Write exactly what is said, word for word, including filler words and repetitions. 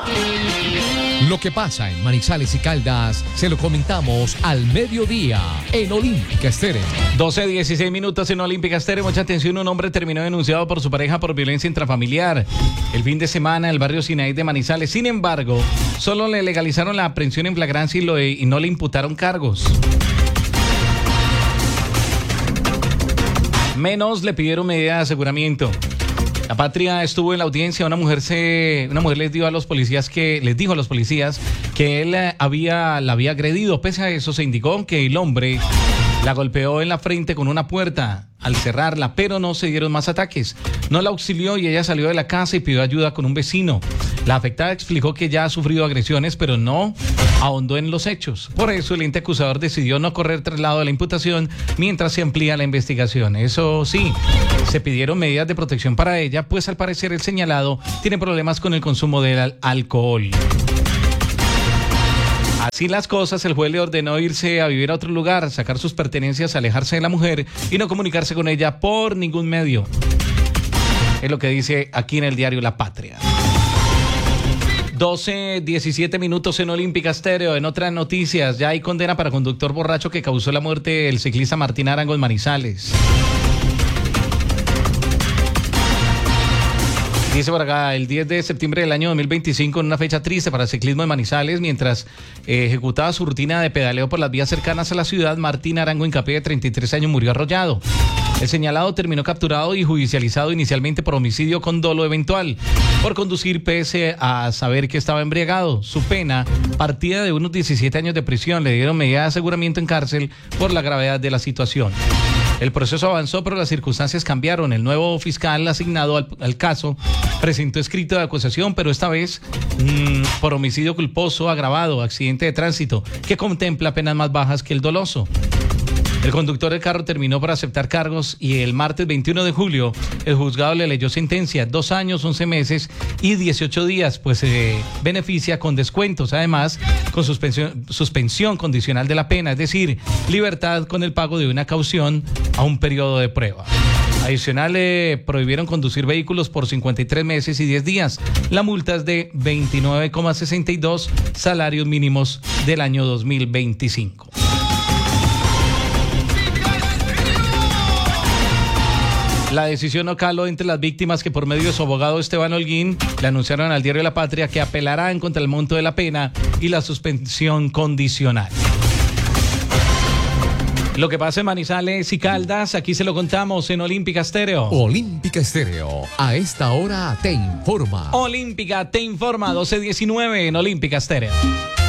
Lo que pasa en Manizales y Caldas se lo comentamos al mediodía en Olímpica Estéreo. doce dieciséis minutos en Olímpica Estéreo. Mucha atención, un hombre terminó denunciado por su pareja por violencia intrafamiliar el fin de semana en el barrio Sinaí de Manizales. Sin embargo, solo le legalizaron la aprehensión en flagrancia y, lo, y no le imputaron cargos. Menos le pidieron medida de aseguramiento. La Patria estuvo en la audiencia. Una mujer se, una mujer les dio a los policías que les dijo a los policías que él había la había agredido. Pese a eso, se indicó que el hombre la golpeó en la frente con una puerta al cerrarla, pero no se dieron más ataques. No la auxilió y ella salió de la casa y pidió ayuda con un vecino. La afectada explicó que ya ha sufrido agresiones, pero no ahondó en los hechos. Por eso el ente acusador decidió no correr traslado de la imputación mientras se amplía la investigación. Eso sí, se pidieron medidas de protección para ella, pues al parecer el señalado tiene problemas con el consumo del al- alcohol. Así las cosas, el juez le ordenó irse a vivir a otro lugar, sacar sus pertenencias, alejarse de la mujer y no comunicarse con ella por ningún medio. Es lo que dice aquí en el diario La Patria. doce diecisiete minutos en Olímpica Estéreo. En otras noticias, ya hay condena para conductor borracho que causó la muerte del ciclista Martín Arango en Manizales. Dice por acá, el diez de septiembre del año dos mil veinticinco, en una fecha triste para el ciclismo de Manizales, mientras eh, ejecutaba su rutina de pedaleo por las vías cercanas a la ciudad, Martín Arango Incapé, de treinta y tres años, murió arrollado. El señalado terminó capturado y judicializado inicialmente por homicidio con dolo eventual, por conducir pese a saber que estaba embriagado. Su pena partía de unos diecisiete años de prisión. Le dieron medida de aseguramiento en cárcel por la gravedad de la situación. El proceso avanzó, pero las circunstancias cambiaron. El nuevo fiscal asignado al, al caso presentó escrito de acusación, pero esta vez mmm, por homicidio culposo agravado, accidente de tránsito, que contempla penas más bajas que el doloso. El conductor del carro terminó por aceptar cargos y el martes veintiuno de julio el juzgado le leyó sentencia, dos años, once meses y dieciocho días, pues se eh, beneficia con descuentos, además con suspensión, suspensión condicional de la pena, es decir, libertad con el pago de una caución a un periodo de prueba. Adicional, le prohibieron conducir vehículos por cincuenta y tres meses y diez días. La multa es de veintinueve coma sesenta y dos salarios mínimos del año dos mil veinticinco. La decisión no caló entre las víctimas, que por medio de su abogado Esteban Holguín le anunciaron al diario La Patria que apelarán contra el monto de la pena y la suspensión condicional. Lo que pasa en Manizales y Caldas, aquí se lo contamos en Olímpica Estéreo. Olímpica Estéreo, a esta hora te informa. Olímpica te informa, doce diecinueve en Olímpica Estéreo.